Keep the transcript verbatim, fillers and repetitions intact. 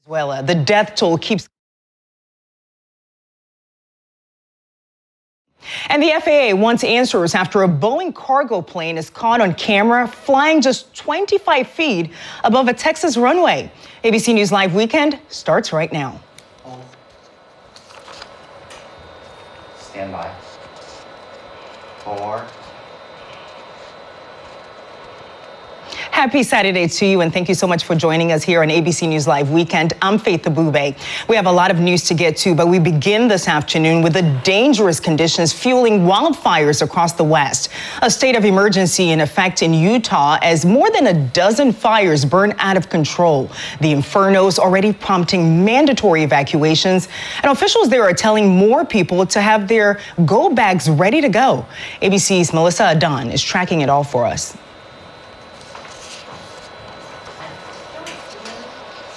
Venezuela, the death toll keeps. And the F A A wants answers after a Boeing cargo plane is caught on camera flying just twenty-five feet above a Texas runway. A B C News Live Weekend starts right now. Stand by. Four. Happy Saturday to you, and thank you so much for joining us here on A B C News Live Weekend. I'm Faith Abube. We have a lot of news to get to, but we begin this afternoon with the dangerous conditions fueling wildfires across the West. A state of emergency in effect in Utah as more than a dozen fires burn out of control. The infernos already prompting mandatory evacuations, and officials there are telling more people to have their go bags ready to go. A B C's Melissa Adan is tracking it all for us.